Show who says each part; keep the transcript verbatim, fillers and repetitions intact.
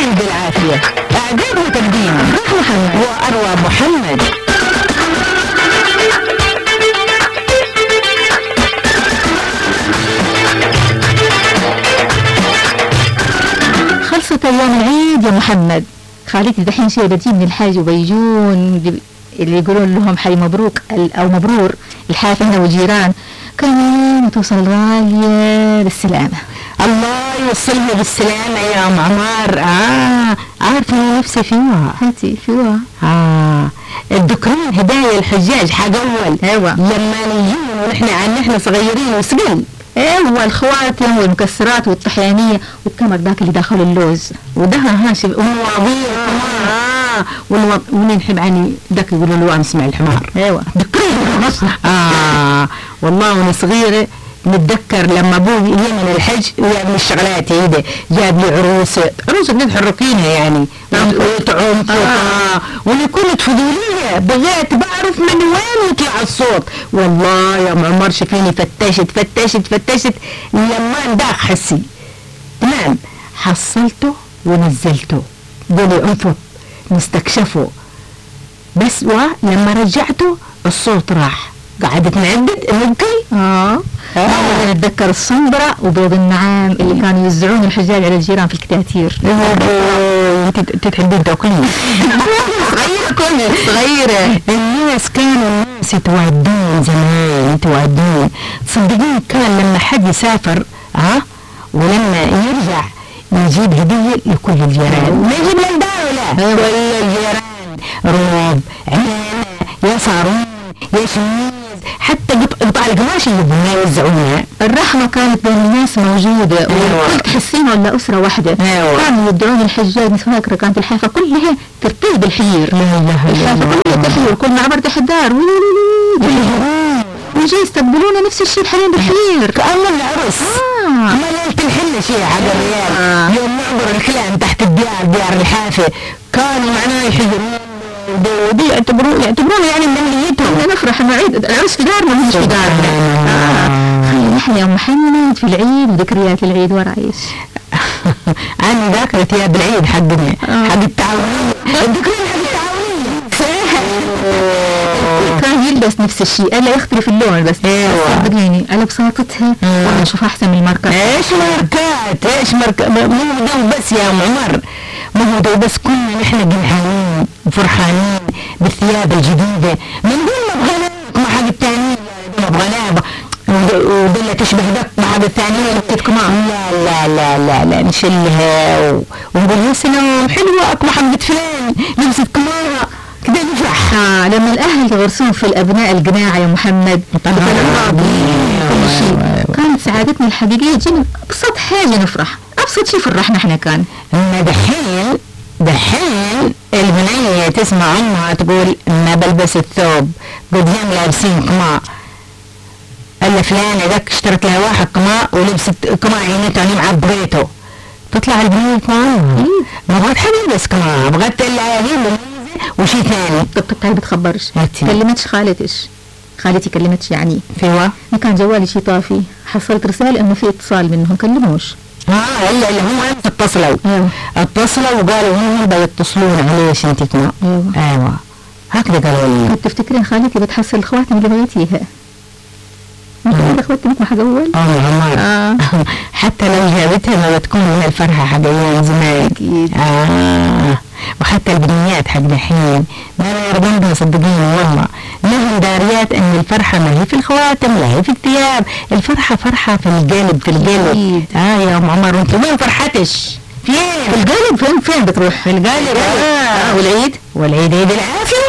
Speaker 1: بالعافية. إعداد وتقديم رحمة محمد وأروى محمد.
Speaker 2: خلصت أيام العيد يا محمد. خالتي دحين شيء بتجي من الحاج وبيجون اللي يقولون لهم حي مبروك أو مبرور الحافة هنا وجيران، كمان توصل غالية بالسلامة.
Speaker 1: الله يوصلها بالسلامة يا أم عمار. آه عارفة نفسي فيها.
Speaker 2: هاتي فيها.
Speaker 1: آه الذكران هدايا الحجاج حق أول.
Speaker 2: أيوة.
Speaker 1: لما نجينا ونحن عن نحن صغيرين وسقل.
Speaker 2: ايوه الخواتم والمكسرات والطحيانية والتمر ذاك اللي داخل اللوز
Speaker 1: وده هاشم والمواضيع كمان. اه والو... ونحب يعني ذاك يقولوا له نسمع الحمار.
Speaker 2: ايوه
Speaker 1: ذكرين. اه والله وانا صغيرة نتذكر لما ابوي يمن الحج ويعني الشغلات هيدا جاب لي عروسة عروسة نتحركينها يعني وتعوم آه. وانا كنت فضولية بغيت بعرف من وين يطلع الصوت. والله يا عمر شفيني فتشت فتشت فتشت لما داخ حسي تمام حصلته ونزلته قولي انفض نستكشفه بس ولما رجعته الصوت راح. قعدت نعدد نبكي.
Speaker 2: اه اه نتذكر الصنبرة وبيض النعام اللي كانوا يوزعون الحجاج على الجيران في الكتاتير.
Speaker 1: انت تحبين تاكلين صغيرة كنت صغيرة. الناس كانوا الناس يتوعدون زمان يتوعدون تصدقين كان لما حد يسافر ها ولما يرجع يجيب هدية لكل الجيران ما يجيب للدولة كل الجيران روب عينة يا صارون يا شميز حتى قطع القماش اللي يوزعونها.
Speaker 2: الرحمة كانت بين الناس موجودة والكل تحسين ولا أسرة واحدة. كانوا يدعون الحجاج فاكرة كانت الحافة كلها ترتيب بالحير. الحافة كلها تحير كل معبر تحت دار ويجي يستقبلونا نفس الشيء بحالين بالحير
Speaker 1: كأنه العرس. آه. ملالة الحلة شيء حق الريال. آه. يوم نعبر الكلام تحت الديار ديار الحافة كانوا معناه يحضرون ودي يعتبرون يعتبرون يعني مليتهم.
Speaker 2: نفرح نعيد العرس في دارنا مش في دارنا. آه. خلينا نحن يا محمد في العيد وذكريات العيد ورايش.
Speaker 1: أنا ذاكرة ثياب العيد حقنا حق التعاونية الذكريات حق التعاونية
Speaker 2: كان يلبس نفس الشيء الا يختلف اللون بس.
Speaker 1: ايوه
Speaker 2: صدقيني على بساطتها والله نشوف احسن من الماركات.
Speaker 1: ايش ماركات ايش ماركات مو ده بس يا ام عمر ما هو ده بس كنا نحن جنحانين وفرحانين بالثياب الجديدة من دون ما بغناك مع حق الثانية ما بغناها ودلة تشبه دك مع حق الثانية
Speaker 2: كمان.
Speaker 1: لا لا لا لا لا نشلها ونقول يا سلام حلوة أكما حقت فلان لبست كمارة كده نفرح.
Speaker 2: آه لما الأهل يغرسون في الأبناء القناعة يا محمد كل شيء كانت سعادتنا الحقيقية تجي من أبسط حاجة نفرح. أبسط شيء فرحنا احنا كان.
Speaker 1: إن دحين دحين البنية تسمع أمها تقول ما بلبس الثوب قدام لابسين قماع الا فلانة ذاك اشترت لها واحد قماع ولبست قماع عينته انا معبريته تطلع البنية تمام ما بغت حد يلبس قماع بغت الا هي مميزة وشي ثاني.
Speaker 2: طب طب بتخبرش كلمتش خالتش خالتي كلمتش يعني
Speaker 1: فيوا
Speaker 2: كان جوالي شي طافي حصلت رسالة انه في اتصال منهم كلموش.
Speaker 1: اه الا اللي هم امس اتصلوا
Speaker 2: ايوه
Speaker 1: اتصلوا وقالوا هم بيتصلون عليش انت كمان.
Speaker 2: ايوه
Speaker 1: ايوه هكذا قالوا لي.
Speaker 2: كنت تفتكرين خالتي بتحصل الخواتم اللي بغيتيها انت خواتمك مع اول؟
Speaker 1: اه عمار
Speaker 2: آه.
Speaker 1: حتى لو جابتها ما بتكون من الفرحة حق ايام زمان
Speaker 2: اكيد.
Speaker 1: اه وحتى البنيات حق دحين ما يرضون بها صدقيني والله لهم داريات ان الفرحة ما هي في الخواتم لا هي في الثياب. الفرحة فرحة في القلب في القلب. اه يا ام عمر وانت وين فرحتش فين
Speaker 2: في القلب؟ فين فين بتروح
Speaker 1: في القلب.
Speaker 2: آه.
Speaker 1: آه. والعيد والعيد عيد العافية